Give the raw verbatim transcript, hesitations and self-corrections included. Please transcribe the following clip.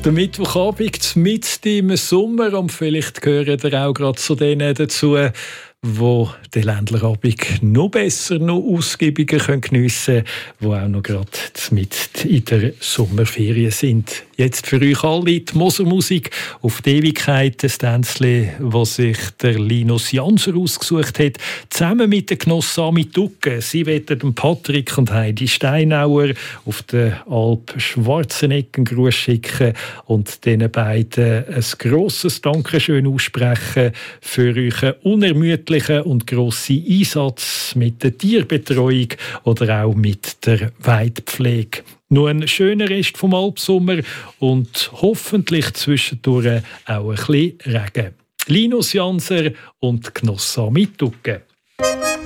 Der Mittwochabend mit im Sommer und vielleicht gehören ihr auch gerade zu denen dazu, wo den Ländlerabend noch besser, noch ausgiebiger geniessen können, die auch noch gerade mit in der Sommerferien sind. Jetzt für euch alle die Mosermusik auf die Ewigkeit, das Tänzli, das sich der Linus Janser ausgesucht hat, zusammen mit der Genosse Sami Tucke. Sie wollen Patrick und Heidi Steinauer auf der Alp Schwarzeneggen Gruß schicken und diesen beiden ein grosses Dankeschön aussprechen für euren unermüdlichen und grossen Einsatz mit der Tierbetreuung oder auch mit der Weidepflege. Nur ein schöner Rest vom Alpsommer und hoffentlich zwischendurch auch ein bisschen Regen. Linus Janser und Genosse Sami Tucke.